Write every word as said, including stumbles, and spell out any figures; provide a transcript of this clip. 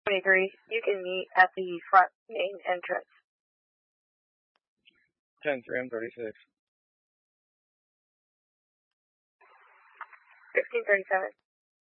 twenty-three, you can meet at the front main entrance. ten three, I'm thirty-six. fifteen thirty-seven.